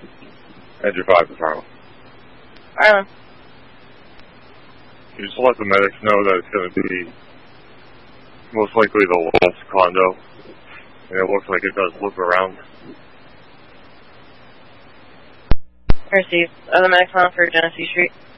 Edge 5 to Harlem. Harlem. You just let the medics know that it's going to be most likely the last condo. And it looks like it does loop around. Received. Other medics on for Genesee Street.